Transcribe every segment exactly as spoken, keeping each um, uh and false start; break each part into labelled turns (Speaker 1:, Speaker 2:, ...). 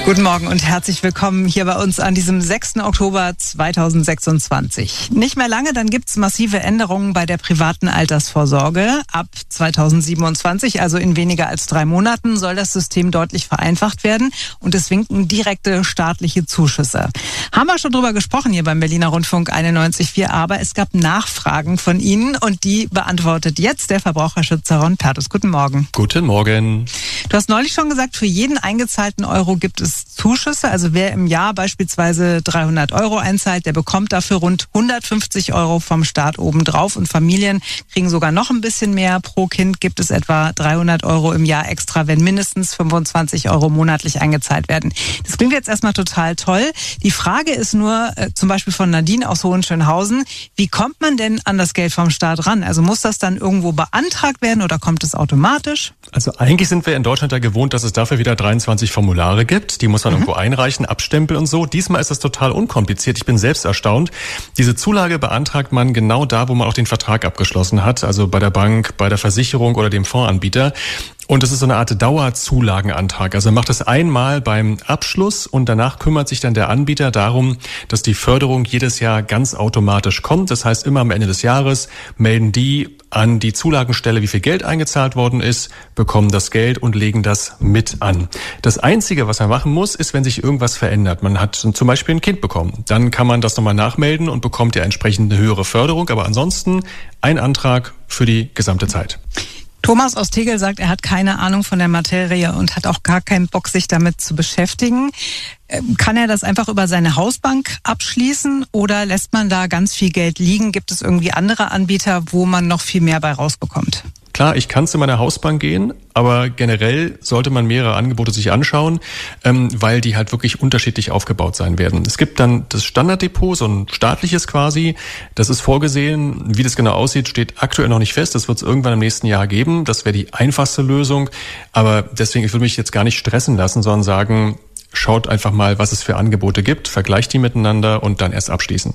Speaker 1: Guten Morgen und herzlich willkommen hier bei uns an diesem sechsten Oktober zweitausendsechsundzwanzig. Nicht mehr lange, dann gibt's massive Änderungen bei der privaten Altersvorsorge. Ab zweitausendsiebenundzwanzig, also in weniger als drei Monaten, soll das System deutlich vereinfacht werden und es winken direkte staatliche Zuschüsse. Haben wir schon drüber gesprochen hier beim Berliner Rundfunk einundneunzig Komma vier, aber es gab Nachfragen von Ihnen und die beantwortet jetzt der Verbraucherschützer Ron Pertus. Guten Morgen.
Speaker 2: Guten Morgen.
Speaker 1: Du hast neulich schon gesagt, für jeden eingezahlten Euro gibt es Zuschüsse. Also wer im Jahr beispielsweise dreihundert Euro einzahlt, der bekommt dafür rund hundertfünfzig Euro vom Staat obendrauf. Und Familien kriegen sogar noch ein bisschen mehr. Pro Kind gibt es etwa dreihundert Euro im Jahr extra, wenn mindestens fünfundzwanzig Euro monatlich eingezahlt werden. Das klingt jetzt erstmal total toll. Die Frage ist nur, äh, zum Beispiel von Nadine aus Hohenschönhausen, wie kommt man denn an das Geld vom Staat ran? Also muss das dann irgendwo beantragt werden oder kommt es automatisch?
Speaker 2: Also eigentlich sind wir in Deutschland ja gewohnt, dass es dafür wieder dreiundzwanzig Formulare gibt. Die muss man mhm. irgendwo einreichen, abstempeln und so. Diesmal ist das total unkompliziert. Ich bin selbst erstaunt. Diese Zulage beantragt man genau da, wo man auch den Vertrag abgeschlossen hat. Also bei der Bank, bei der Versicherung oder dem Fondsanbieter. Und es ist so eine Art Dauerzulagenantrag. Also man macht es einmal beim Abschluss und danach kümmert sich dann der Anbieter darum, dass die Förderung jedes Jahr ganz automatisch kommt. Das heißt, immer am Ende des Jahres melden die an die Zulagenstelle, wie viel Geld eingezahlt worden ist, bekommen das Geld und legen das mit an. Das Einzige, was man machen muss, ist, wenn sich irgendwas verändert. Man hat zum Beispiel ein Kind bekommen. Dann kann man das nochmal nachmelden und bekommt ja entsprechend eine höhere Förderung. Aber ansonsten ein Antrag für die gesamte Zeit.
Speaker 1: Thomas aus Tegel sagt, er hat keine Ahnung von der Materie und hat auch gar keinen Bock, sich damit zu beschäftigen. Kann er das einfach über seine Hausbank abschließen oder lässt man da ganz viel Geld liegen? Gibt es irgendwie andere Anbieter, wo man noch viel mehr bei rausbekommt?
Speaker 2: Klar, ich kann zu meiner Hausbank gehen, aber generell sollte man mehrere Angebote sich anschauen, ähm, weil die halt wirklich unterschiedlich aufgebaut sein werden. Es gibt dann das Standarddepot, so ein staatliches quasi. Das ist vorgesehen. Wie das genau aussieht, steht aktuell noch nicht fest. Das wird es irgendwann im nächsten Jahr geben. Das wäre die einfachste Lösung. Aber deswegen, ich würde mich jetzt gar nicht stressen lassen, sondern sagen, schaut einfach mal, was es für Angebote gibt, vergleicht die miteinander und dann erst abschließen.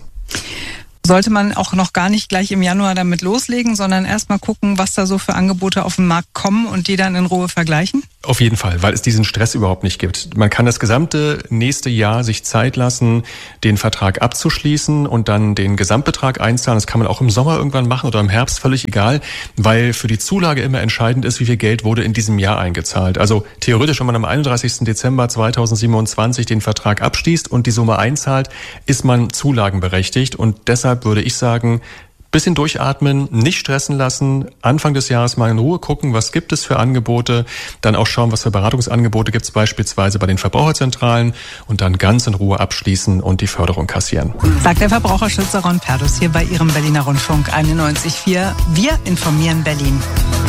Speaker 1: Sollte man auch noch gar nicht gleich im Januar damit loslegen, sondern erst mal gucken, was da so für Angebote auf den Markt kommen und die dann in Ruhe vergleichen?
Speaker 2: Auf jeden Fall, weil es diesen Stress überhaupt nicht gibt. Man kann das gesamte nächste Jahr sich Zeit lassen, den Vertrag abzuschließen und dann den Gesamtbetrag einzahlen. Das kann man auch im Sommer irgendwann machen oder im Herbst, völlig egal, weil für die Zulage immer entscheidend ist, wie viel Geld wurde in diesem Jahr eingezahlt. Also theoretisch, wenn man am einunddreißigsten Dezember zweitausendsiebenundzwanzig den Vertrag abschließt und die Summe einzahlt, ist man zulagenberechtigt und deshalb würde ich sagen, bisschen durchatmen, nicht stressen lassen, Anfang des Jahres mal in Ruhe gucken, was gibt es für Angebote, dann auch schauen, was für Beratungsangebote gibt es beispielsweise bei den Verbraucherzentralen und dann ganz in Ruhe abschließen und die Förderung kassieren.
Speaker 1: Sagt der Verbraucherschützer Ron Pertus hier bei Ihrem Berliner Rundfunk einundneunzig Komma vier. Wir informieren Berlin.